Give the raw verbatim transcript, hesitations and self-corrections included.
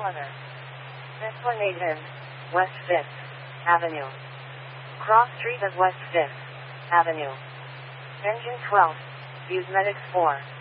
other. Esplanade West fifth Avenue. Cross Street of West fifth Avenue. Engine twelve. Use Medics four.